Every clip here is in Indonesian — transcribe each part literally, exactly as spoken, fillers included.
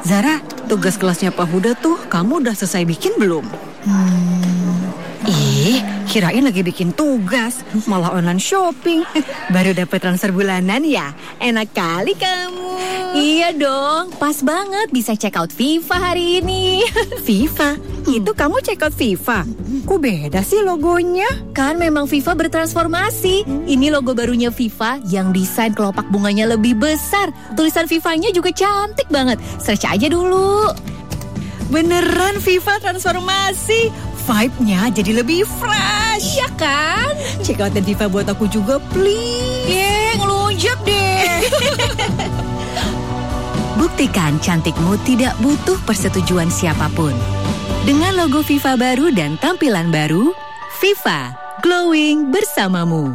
Zara, tugas kelasnya Pak Huda tuh kamu udah selesai bikin belum? Hmm. Ih, kirain lagi bikin tugas, malah online shopping. Baru dapat transfer bulanan ya? Enak kali kamu. Iya dong, pas banget bisa check out FIFA hari ini. FIFA? Itu kamu check out FIFA? Kok beda sih logonya? Kan memang FIFA bertransformasi. Ini logo barunya FIFA yang desain kelopak bunganya lebih besar. Tulisan FIFA-nya juga cantik banget. Search aja dulu. Beneran FIFA transformasi. Vibe-nya jadi lebih fresh. Iya kan? Check out dan FIFA buat aku juga, please. Yeay, ngelunjak deh. Buktikan cantikmu tidak butuh persetujuan siapapun. Dengan logo FIFA baru dan tampilan baru, FIFA, glowing bersamamu.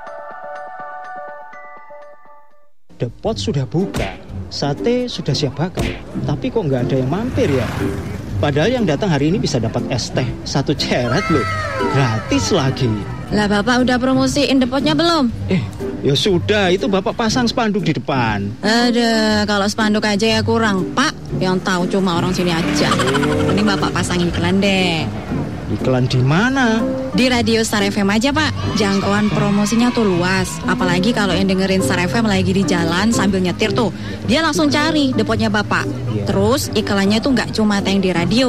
The Pot sudah buka, sate sudah siap bakar, tapi kok nggak ada yang mampir ya? Padahal yang datang hari ini bisa dapat es teh satu ceret loh, gratis lagi. Lah Bapak udah promosiin The Potnya belum? Eh, ya sudah, itu Bapak pasang spanduk di depan. Aduh, kalau spanduk aja ya kurang, Pak. Yang tahu cuma orang sini aja. Mending Bapak pasangin iklan deh. Iklan di mana? Di radio Star F M aja, Pak. Jangkauan promosinya tuh luas. Apalagi kalau yang dengerin Star F M lagi di jalan sambil nyetir tuh, dia langsung cari The Potnya Bapak. Iya. Terus iklannya tuh nggak cuma tayang di radio,